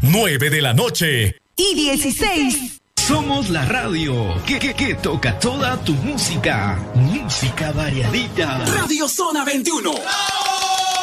9 de la noche. Y 16. Somos la radio que toca toda tu música. Música variadita. Radio Zona 21.